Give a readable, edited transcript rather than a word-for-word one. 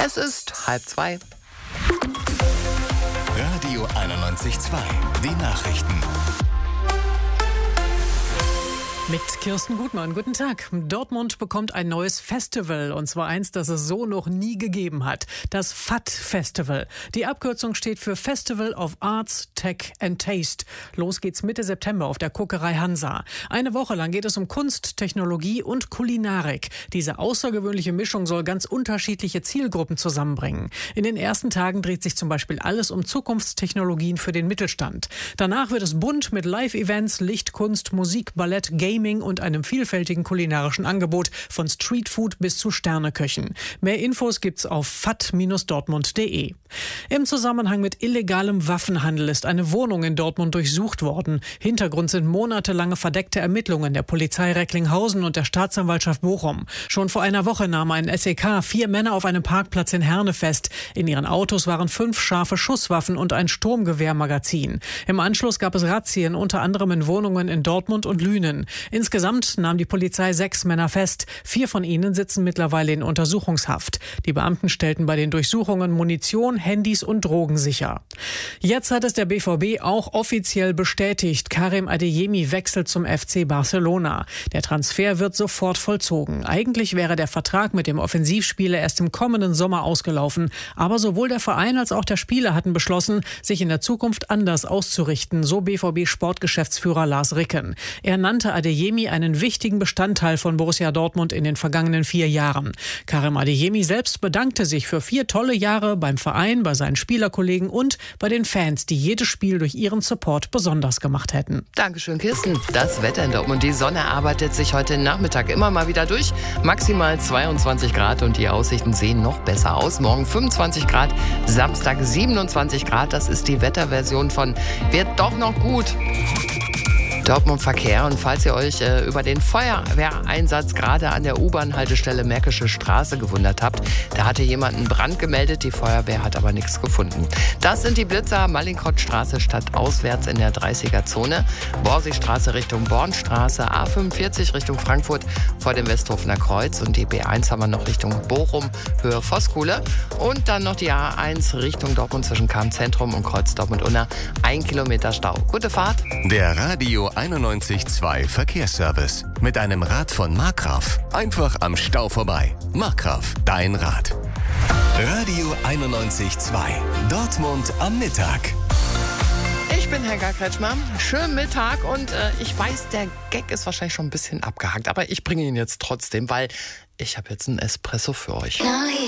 Es ist 1:30. Radio 91.2, die Nachrichten. Mit Kirsten Gutmann. Guten Tag. Dortmund bekommt ein neues Festival, und zwar eins, das es so noch nie gegeben hat. Das FAT-Festival. Die Abkürzung steht für Festival of Arts, Tech and Taste. Los geht's Mitte September auf der Kokerei Hansa. Eine Woche lang geht es um Kunst, Technologie und Kulinarik. Diese außergewöhnliche Mischung soll ganz unterschiedliche Zielgruppen zusammenbringen. In den ersten Tagen dreht sich zum Beispiel alles um Zukunftstechnologien für den Mittelstand. Danach wird es bunt mit Live-Events, Lichtkunst, Musik, Ballett, Gaming und einem vielfältigen kulinarischen Angebot von Streetfood bis zu Sterneköchen. Mehr Infos gibt's auf fat-dortmund.de. Im Zusammenhang mit illegalem Waffenhandel ist eine Wohnung in Dortmund durchsucht worden. Hintergrund sind monatelange verdeckte Ermittlungen der Polizei Recklinghausen und der Staatsanwaltschaft Bochum. Schon vor einer Woche nahm ein SEK 4 Männer auf einem Parkplatz in Herne fest. In ihren Autos waren 5 scharfe Schusswaffen und ein Sturmgewehrmagazin. Im Anschluss gab es Razzien, unter anderem in Wohnungen in Dortmund und Lünen. Insgesamt nahm die Polizei 6 Männer fest. 4 von ihnen sitzen mittlerweile in Untersuchungshaft. Die Beamten stellten bei den Durchsuchungen Munition, Handys und Drogen sicher. Jetzt hat es der BVB auch offiziell bestätigt. Karim Adeyemi wechselt zum FC Barcelona. Der Transfer wird sofort vollzogen. Eigentlich wäre der Vertrag mit dem Offensivspieler erst im kommenden Sommer ausgelaufen. Aber sowohl der Verein als auch der Spieler hatten beschlossen, sich in der Zukunft anders auszurichten, so BVB-Sportgeschäftsführer Lars Ricken. Er nannte Adeyemi einen wichtigen Bestandteil von Borussia Dortmund in den vergangenen 4 Jahren. Karim Adeyemi selbst bedankte sich für 4 tolle Jahre beim Verein, bei seinen Spielerkollegen und bei den Fans, die jedes Spiel durch ihren Support besonders gemacht hätten. Dankeschön, Kirsten. Das Wetter in Dortmund. Die Sonne arbeitet sich heute Nachmittag immer mal wieder durch. Maximal 22 Grad und die Aussichten sehen noch besser aus. Morgen 25 Grad, Samstag 27 Grad. Das ist die Wetterversion von wird doch noch gut. Dortmund Verkehr, und falls ihr euch über den Feuerwehreinsatz gerade an der U-Bahn-Haltestelle Märkische Straße gewundert habt, da hatte jemand einen Brand gemeldet, die Feuerwehr hat aber nichts gefunden. Das sind die Blitzer, Mallinckrodtstraße stadtauswärts in der 30er-Zone, Borsigstraße Richtung Bornstraße, A45 Richtung Frankfurt vor dem Westhofener Kreuz und die B1 haben wir noch Richtung Bochum, Höhe Voskuhle und dann noch die A1 Richtung Dortmund zwischen Kamm-Zentrum und Kreuz Dortmund-Unna, 1 Kilometer Stau. Gute Fahrt. Der Radio 91.2 Verkehrsservice mit einem Rad von Markgraf. Einfach am Stau vorbei. Markgraf, dein Rad. Radio 91.2 Dortmund am Mittag. Ich bin Helga Kretschmer. Schönen Mittag und ich weiß, der Gag ist wahrscheinlich schon ein bisschen abgehakt, aber ich bringe ihn jetzt trotzdem, weil ich habe jetzt einen Espresso für euch.